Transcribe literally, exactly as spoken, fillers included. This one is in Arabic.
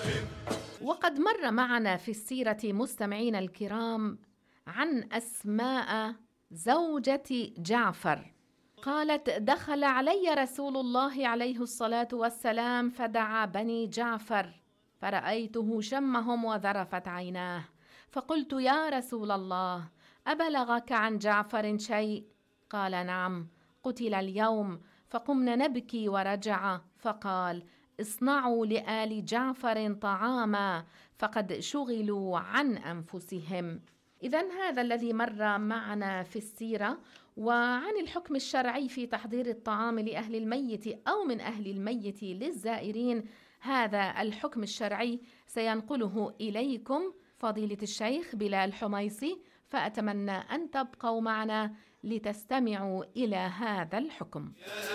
وقد مر معنا في السيرة مستمعين الكرام عن أسماء زوجة جعفر، قالت: دخل علي رسول الله عليه الصلاة والسلام فدعا بني جعفر، فرأيته شمهم وذرفت عيناه، فقلت: يا رسول الله، أبلغك عن جعفر شيء؟ قال: نعم، قتل اليوم. فقمنا نبكي ورجع، فقال: اصنعوا لآل جعفر طعاما فقد شغلوا عن أنفسهم. إذن هذا الذي مر معنا في السيرة، وعن الحكم الشرعي في تحضير الطعام لأهل الميت أو من أهل الميت للزائرين. هذا الحكم الشرعي سينقله إليكم فضيلة الشيخ بلال حميصي، فأتمنى أن تبقوا معنا لتستمعوا إلى هذا الحكم.